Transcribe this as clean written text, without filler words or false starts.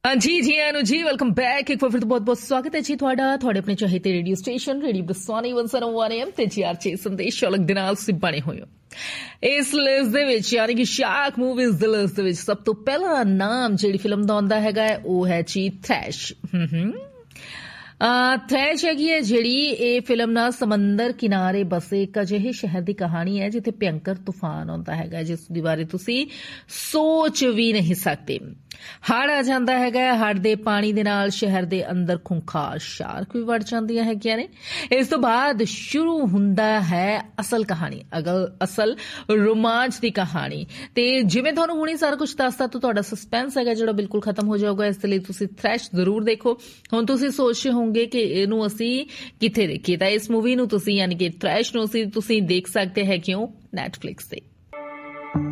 हाँ जी आनू जी welcome back एक बार फिर तो बहुत बहुत स्वागत है जी ਤੁਹਾਡਾ ਤੁਹਾਡੇ ਆਪਣੇ ਚਾਹੀਦੇ ਰੇਡੀਓ ਸਟੇਸ਼ਨ ਰੇਡੀਓ ਬਰਸਾਨੀ 101 AM ਤੇ GRC ਸੰਦੇਸ਼ ਸ਼ੌਲਕ ਦੇ ਨਾਲ ਤੁਸੀਂ ਬਣੇ ਹੋਏ ਹੋ ਇਸ ਲਿਸਟ ਦੇ ਵਿੱਚ ਯਾਨੀ ਕਿ ਸ਼ਾਰਕ ਮੂਵੀਜ਼ ਦੀ ਲਿਸਟ ਦੇ ਵਿੱਚ ਸਭ ਤੋਂ ਪਹਿਲਾ ਨਾਮ ਜਿਹੜੀ ਫਿਲਮ ਦਾ ਆਉਂਦਾ ਹੈਗਾ ਉਹ ਹੈ ਜੀ ਥ੍ਰੈਸ਼ ਥ੍ਰੈਸ਼ ਹੈਗੀ ਹੈ ਜਿਹੜੀ ਇਹ ਫਿਲਮ ਨਾ ਸਮੁੰਦਰ ਕਿਨਾਰੇ ਬਸੇ ਇੱਕ ਅਜਿਹੇ ਸ਼ਹਿਰ ਦੀ ਕਹਾਣੀ ਹੈ ਜਿੱਥੇ ਭਿਅੰਕਰ ਤੂਫਾਨ ਆਉਂਦਾ ਹੈਗਾ ਜਿਸ ਦੇ ਬਾਰੇ ਤੁਸੀਂ ਸੋਚ ਵੀ ਨਹੀਂ ਸਕਦੇ ਹੜ੍ਹ ਆ ਜਾਂਦਾ ਹੈਗਾ ਹੜ੍ਹ ਦੇ ਪਾਣੀ ਦੇ ਨਾਲ ਸ਼ਹਿਰ ਦੇ ਅੰਦਰ ਖੁੰਖਾਰ ਸ਼ਾਰਕ ਵੀ ਵੜ ਜਾਂਦੀਆਂ ਹੈਗੀਆਂ ਨੇ ਇਸ ਤੋਂ ਬਾਅਦ ਸ਼ੁਰੂ ਹੁੰਦਾ ਹੈ ਅਸਲ ਕਹਾਣੀ ਅਸਲ ਰੋਮਾਂਚ ਦੀ ਕਹਾਣੀ ਤੇ ਜਿਵੇਂ ਤੁਹਾਨੂੰ ਹੁਣੀ ਸਾਰਾ ਕੁਝ ਦੱਸਤਾ ਤਾਂ ਤੁਹਾਡਾ ਸਸਪੈਂਸ ਹੈਗਾ ਜਿਹੜਾ ਬਿਲਕੁਲ ਖਤਮ ਹੋ ਜਾਊਗਾ ਇਸ ਲਈ ਤੁਸੀਂ ਥ੍ਰੈਸ਼ ਜ਼ਰੂਰ ਦੇਖੋ ਹੁਣ ਤੁਸੀਂ ਸੋਚਦੇ ਹੋਵੋਗੇ ਕਿ ਇਹਨੂੰ ਅਸੀਂ ਕਿੱਥੇ ਦੇਖੀਏ ਤਾਂ ਇਸ ਮੂਵੀ ਨੂੰ ਤੁਸੀਂ ਯਾਨੀ ਕਿ ਥ੍ਰੈਸ਼ ਨੂੰ ਤੁਸੀਂ ਦੇਖ ਸਕਦੇ ਹੈਗੇ ਹੋ ਨੈਟਫਲਿਕਸ ਤੇ